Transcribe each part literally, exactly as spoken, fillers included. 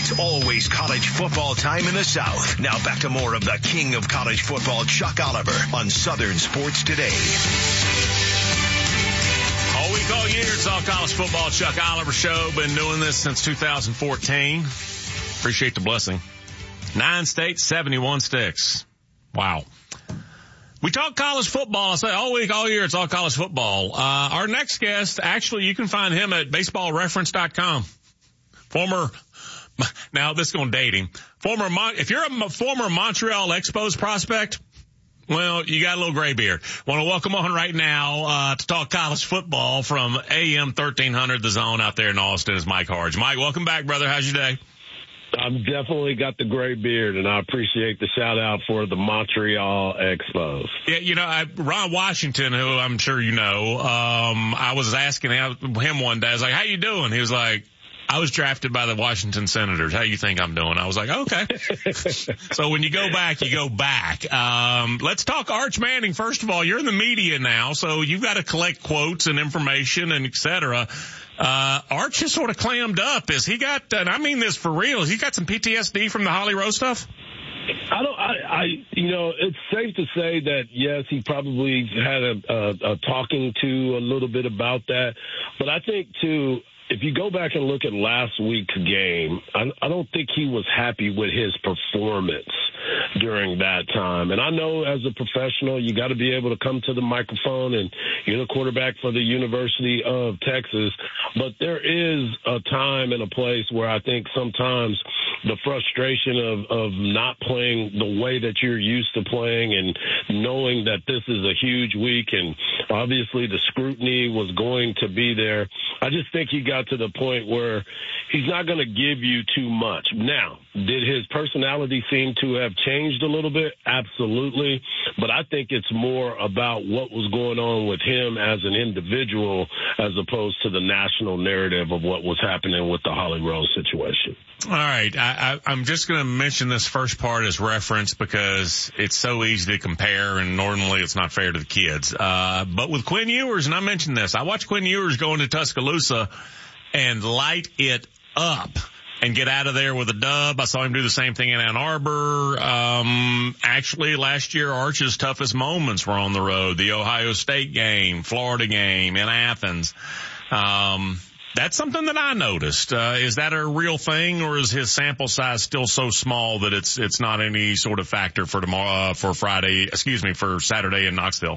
It's always college football time in the South. Now back to more of the king of college football, Chuck Oliver, on Southern Sports Today. All week, all year, it's all college football. Chuck Oliver Show. Been doing this since two thousand fourteen. Appreciate the blessing. Nine states, seventy-one sticks. Wow. We talk college football. I say all week, all year, it's all college football. Uh, our next guest, actually, you can find him at baseball reference dot com. Former, now this is going to date him. Former, if you're a former Montreal Expos prospect, well, you got a little gray beard. Want to welcome on right now, uh, to talk college football from A M thirteen hundred, The Zone out there in Austin is Mike Harge. Mike, welcome back, brother. How's your day? I've definitely got the gray beard, and I appreciate the shout-out for the Montreal Expos. Yeah, you know, I, Ron Washington, who I'm sure you know, um, I was asking him one day, I was like, how you doing? He was like, I was drafted by the Washington Senators. How you think I'm doing? I was like, okay. So when you go back, you go back. Um, let's talk Arch Manning. First of all, you're in the media now, so you've got to collect quotes and information and et cetera. Uh, Arch is sort of clammed up. Is he got, and I mean this for real, has he got some P T S D from the Holly Rowe stuff? I don't, I, I, you know, it's safe to say that, yes, he probably had a, a, a talking to a little bit about that. But I think, too, if you go back and look at last week's game, I, I don't think he was happy with his performance during that time. And I know as a professional, you got to be able to come to the microphone, and you're the quarterback for the University of Texas. But there is a time and a place where I think sometimes the frustration of, of not playing the way that you're used to playing and knowing that this is a huge week and obviously the scrutiny was going to be there. I just think he got to the point where he's not going to give you too much. Now, did his personality seem to have changed a little bit? Absolutely. But I think it's more about what was going on with him as an individual as opposed to the national narrative of what was happening with the Holly Rowe situation. All right. I, I, I'm just going to mention this first part as reference because it's so easy to compare, and normally it's not fair to the kids. Uh, but with Quinn Ewers, and I mentioned this, I watched Quinn Ewers go into Tuscaloosa and light it up and get out of there with a dub. I saw him do the same thing in Ann Arbor. Um, actually, last year, Arch's toughest moments were on the road. The Ohio State game, Florida game, in Athens. Um, that's something that I noticed. Uh, is that a real thing, or is his sample size still so small that it's it's not any sort of factor for tomorrow, uh, for Friday, excuse me, for Saturday in Knoxville?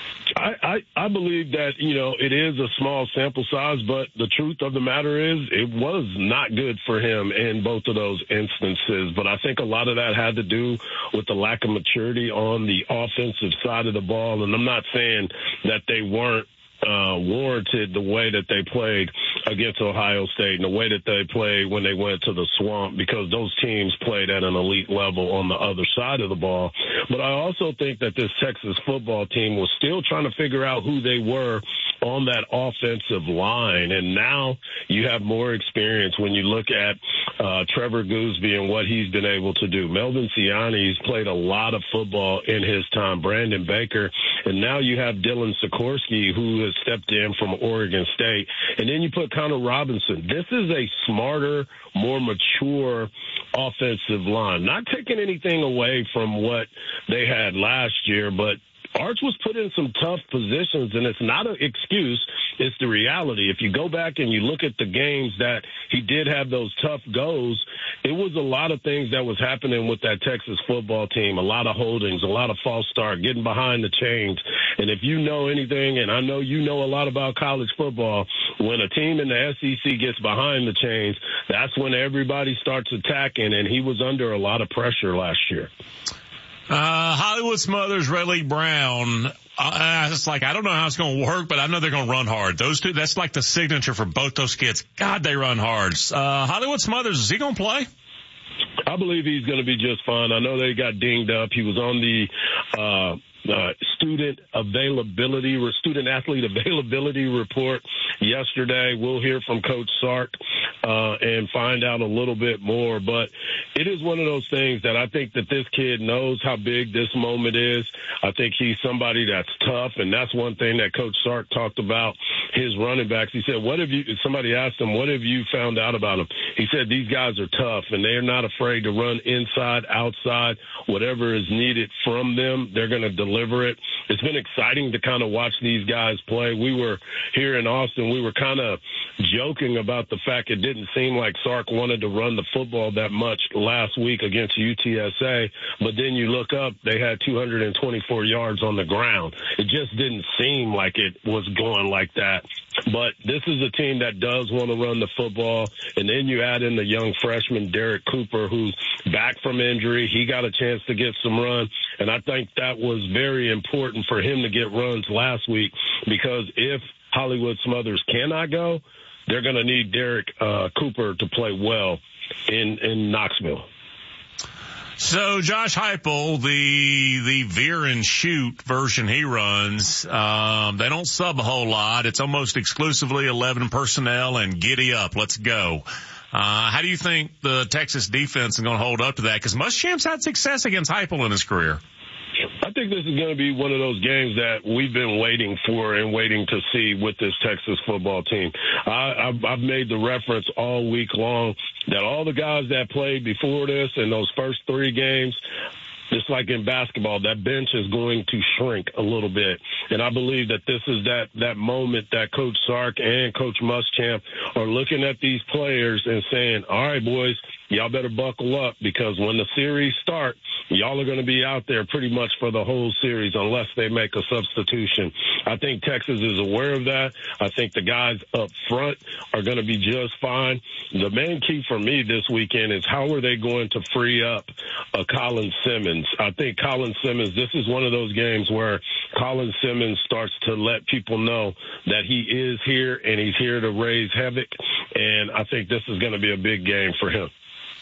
I, I, I believe that, you know, it is a small sample size, but the truth of the matter is it was not good for him in both of those instances. But I think a lot of that had to do with the lack of maturity on the offensive side of the ball. And I'm not saying that they weren't uh, warranted the way that they played against Ohio State and the way that they played when they went to the Swamp, because those teams played at an elite level on the other side of the ball. But I also think that this Texas football team was still trying to figure out who they were on that offensive line. And now you have more experience when you look at uh, Trevor Gooseby and what he's been able to do. Melvin Siani's played a lot of football in his time. Brandon Baker. And now you have Dylan Sikorsky, who has stepped in from Oregon State. And then you put Connor Robinson. This is a smarter, more mature offensive line. Not taking anything away from what they had last year, but Arch was put in some tough positions, and it's not an excuse. It's the reality. If you go back and you look at the games that he did have those tough goes, it was a lot of things that was happening with that Texas football team, a lot of holdings, a lot of false start, getting behind the chains. And if you know anything, and I know you know a lot about college football, when a team in the S E C gets behind the chains, that's when everybody starts attacking, and he was under a lot of pressure last year. Uh, Hollywood Smothers, Red Lee Brown. Uh, it's like, I don't know how it's going to work, but I know they're going to run hard. Those two, that's like the signature for both those kids. God, they run hard. Uh, Hollywood Smothers, is he going to play? I believe he's going to be just fine. I know they got dinged up. He was on the, uh, Uh, student availability, student athlete availability report yesterday. We'll hear from Coach Sark uh, and find out a little bit more. But it is one of those things that I think that this kid knows how big this moment is. I think he's somebody that's tough, and that's one thing that Coach Sark talked about his running backs. He said, what have you, somebody asked him, what have you found out about him? He said, these guys are tough, and they're not afraid to run inside, outside, whatever is needed from them. They're going to deliver it. It's been exciting to kind of watch these guys play. We were here in Austin. We were kind of joking about the fact it didn't seem like Sark wanted to run the football that much last week against U T S A, but then you look up, they had two hundred twenty-four yards on the ground. It just didn't seem like it was going like that. But this is a team that does want to run the football, and then you add in the young freshman Derek Cooper, who's back from injury. He got a chance to get some run, and I think that was very important for him to get runs last week, because if Hollywood Smothers cannot go, they're going to need Derek uh, Cooper to play well in, in Knoxville. So Josh Heupel, the the veer and shoot version he runs, um, they don't sub a whole lot. It's almost exclusively eleven personnel and giddy up. Let's go. Uh, how do you think the Texas defense is going to hold up to that? Because Muschamp's had success against Heupel in his career. I think this is going to be one of those games that we've been waiting for and waiting to see with this Texas football team. I, I've, I've made the reference all week long that all the guys that played before this in those first three games, just like in basketball, that bench is going to shrink a little bit. And I believe that this is that, that moment that Coach Sark and Coach Muschamp are looking at these players and saying, all right, boys, y'all better buckle up, because when the series start, y'all are going to be out there pretty much for the whole series unless they make a substitution. I think Texas is aware of that. I think the guys up front are going to be just fine. The main key for me this weekend is how are they going to free up uh, Colin Simmons. I think Colin Simmons, this is one of those games where Colin Simmons starts to let people know that he is here and he's here to raise havoc, and I think this is going to be a big game for him.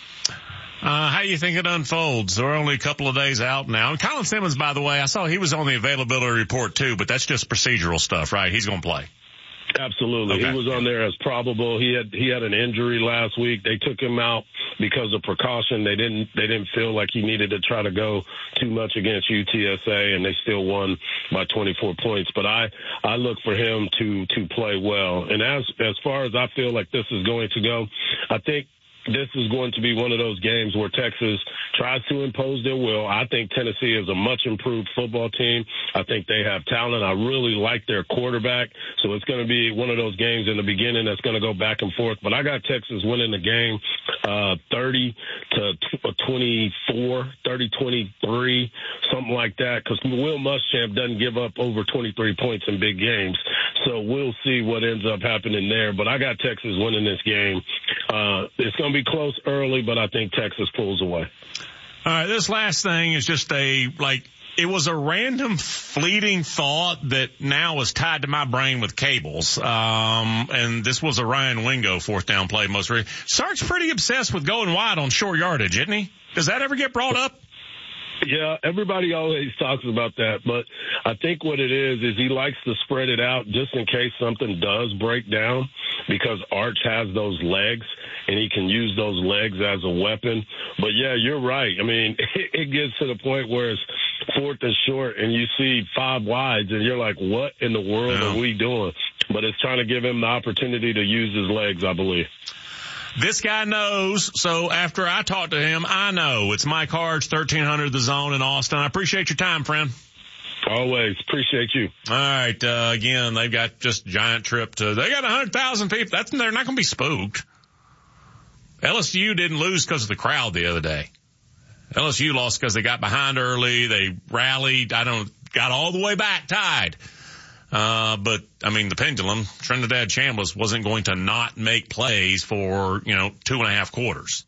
Uh, how do you think it unfolds? We're only a couple of days out now. And Colin Simmons, by the way, I saw he was on the availability report too, but that's just procedural stuff, right? He's going to play. Absolutely. Okay. He was on there as probable. He had, he had an injury last week. They took him out because of precaution. They didn't, they didn't feel like he needed to try to go too much against U T S A, and they still won by twenty-four points. But I, I look for him to, to play well. And as, as far as I feel like this is going to go, I think this is going to be one of those games where Texas tries to impose their will. I think Tennessee is a much improved football team. I think they have talent. I really like their quarterback. So it's going to be one of those games in the beginning that's going to go back and forth. But I got Texas winning the game uh, thirty to twenty-four, thirty twenty-three, something like that, because Will Muschamp doesn't give up over twenty-three points in big games. So we'll see what ends up happening there. But I got Texas winning this game. Uh, it's going to be close early, but I think Texas pulls away. All right, this last thing is just a, like, it was a random fleeting thought that now is tied to my brain with cables. Um, and this was a Ryan Wingo fourth down play most recently. Sark's pretty obsessed with going wide on short yardage, isn't he? Does that ever get brought up? Yeah, everybody always talks about that, but I think what it is is he likes to spread it out just in case something does break down, because Arch has those legs and he can use those legs as a weapon. But yeah, you're right. I mean, it, it gets to the point where it's fourth and short and you see five wides and you're like, what in the world yeah. are we doing? But it's trying to give him the opportunity to use his legs, I believe. This guy knows, so after I talk to him, I know. It's Mike Harge, thirteen hundred The Zone in Austin. I appreciate your time, friend. Always. Appreciate you. All right. Uh, again, they've got just giant trip to, they got one hundred thousand people. That's, they're not going to be spooked. L S U didn't lose because of the crowd the other day. L S U lost because they got behind early. They rallied. I don't, got all the way back tied. Uh, but I mean, the pendulum, Trinidad Chambliss wasn't going to not make plays for, you know, two and a half quarters.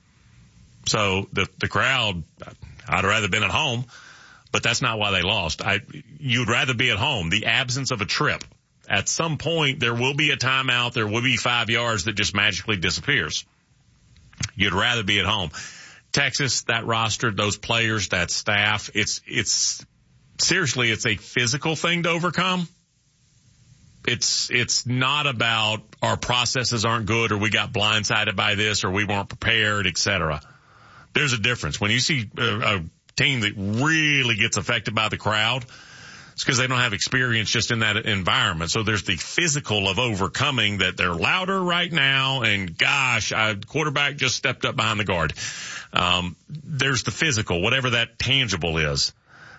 So the, the crowd, I'd rather been at home, but that's not why they lost. I, you'd rather be at home. The absence of a trip. At some point, there will be a timeout. There will be five yards that just magically disappears. You'd rather be at home. Texas, that roster, those players, that staff, it's, it's, seriously, it's a physical thing to overcome. it's, it's not about our processes aren't good or we got blindsided by this or we weren't prepared, et cetera. There's a difference. When you see a, a team that really gets affected by the crowd, it's because they don't have experience just in that environment. So there's the physical of overcoming that they're louder right now. And gosh, a quarterback just stepped up behind the guard. Um, there's the physical, whatever that tangible is.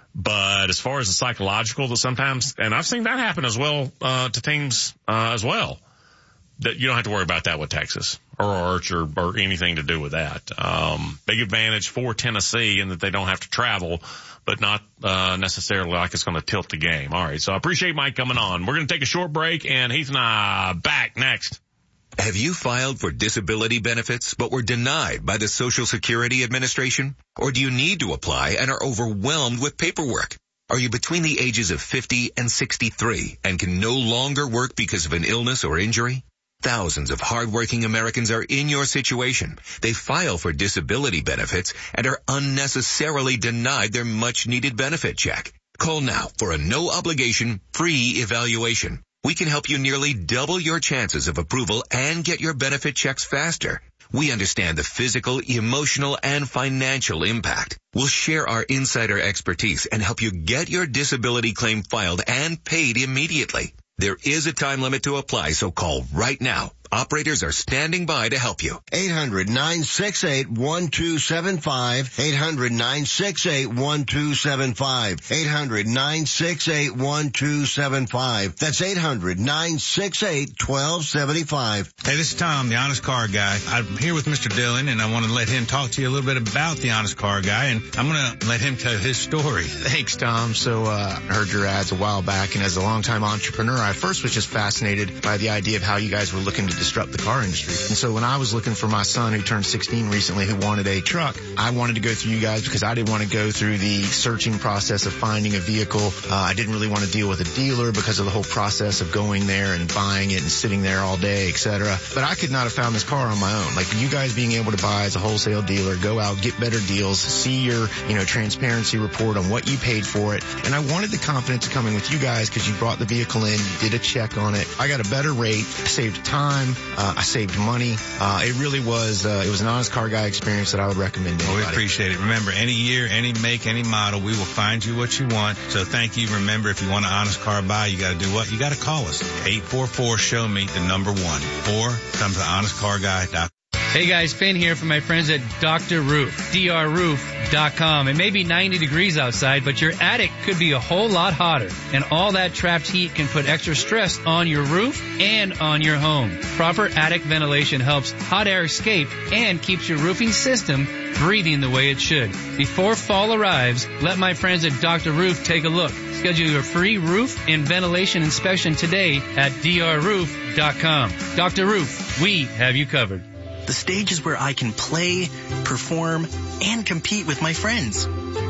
But as far as the psychological, that sometimes, and I've seen that happen as well, uh, to teams, uh, as well, that you don't have to worry about that with Texas or Arch or, or anything to do with that. Um, big advantage for Tennessee in that they don't have to travel, but not, uh, necessarily like it's going to tilt the game. All right. So I appreciate Mike coming on. We're going to take a short break and Heath and I back next. Have you filed for disability benefits but were denied by the Social Security Administration? Or do you need to apply and are overwhelmed with paperwork? Are you between the ages of fifty and sixty-three and can no longer work because of an illness or injury? Thousands of hardworking Americans are in your situation. They file for disability benefits and are unnecessarily denied their much-needed benefit check. Call now for a no-obligation, free evaluation. We can help you nearly double your chances of approval and get your benefit checks faster. We understand the physical, emotional, and financial impact. We'll share our insider expertise and help you get your disability claim filed and paid immediately. There is a time limit to apply, so call right now. Operators are standing by to help you. eight hundred, nine six eight, one two seven five. eight hundred, nine six eight, one two seven five. eight hundred, nine six eight, one two seven five. That's eight hundred, nine six eight, one two seven five. Hey, this is Tom, the Honest Car Guy. I'm here with Mister Dillon, and I want to let him talk to you a little bit about the Honest Car Guy, and I'm going to let him tell his story. Thanks, Tom. So uh, I heard your ads a while back, and as a longtime entrepreneur, I first was just fascinated by the idea of how you guys were looking to disrupt the car industry. And so when I was looking for my son who turned sixteen recently who wanted a truck, I wanted to go through you guys because I didn't want to go through the searching process of finding a vehicle. Uh, I didn't really want to deal with a dealer because of the whole process of going there and buying it and sitting there all day, et cetera. But I could not have found this car on my own. Like you guys being able to buy as a wholesale dealer, go out, get better deals, see your, you know, transparency report on what you paid for it. And I wanted the confidence of coming with you guys because you brought the vehicle in, you did a check on it. I got a better rate, saved time, uh, I saved money. Uh, it really was, uh, it was an Honest Car Guy experience that I would recommend to anybody. Well, we appreciate it. Remember, any year, any make, any model, we will find you what you want. So thank you. Remember, if you want an Honest Car Buy, you got to do what? You got to call us. eight four four, show me the number one. Or come to honest car guy dot com. Hey guys, Finn here from my friends at Doctor Roof, D R roof dot com. It may be ninety degrees outside, but your attic could be a whole lot hotter. And all that trapped heat can put extra stress on your roof and on your home. Proper attic ventilation helps hot air escape and keeps your roofing system breathing the way it should. Before fall arrives, let my friends at Doctor Roof take a look. Schedule your free roof and ventilation inspection today at D R roof dot com. Doctor Roof, we have you covered. The stage is where I can play, perform, and compete with my friends.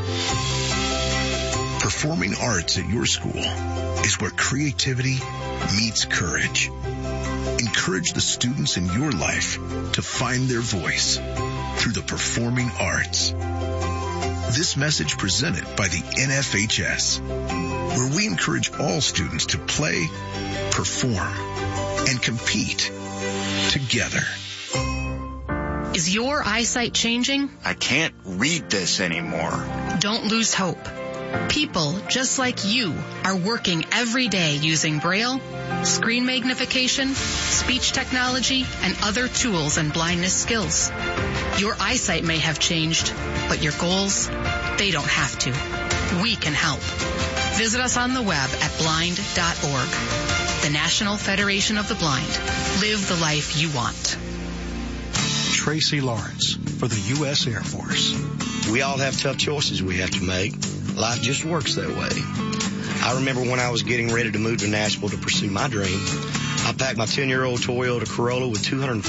Performing arts at your school is where creativity meets courage. Encourage the students in your life to find their voice through the performing arts. This message presented by the N F H S, where we encourage all students to play, perform, and compete together. Is your eyesight changing? I can't read this anymore. Don't lose hope. People just like you are working every day using Braille, screen magnification, speech technology, and other tools and blindness skills. Your eyesight may have changed, but your goals, they don't have to. We can help. Visit us on the web at blind dot org. The National Federation of the Blind. Live the life you want. Tracy Lawrence for the U S Air Force. We all have tough choices we have to make. Life just works that way. I remember when I was getting ready to move to Nashville to pursue my dream, I packed my ten-year-old Toyota Corolla with two hundred